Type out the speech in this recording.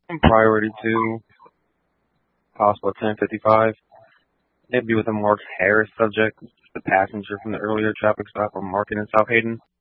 Priority 2, possible 1055. It'd be with a Mark Harris subject, the passenger from the earlier traffic stop on Market in South Hayden.